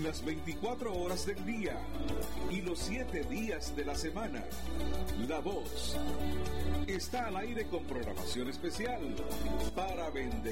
las 24 horas del día y los 7 días de la semana. La Voz está al aire con programación especial para vender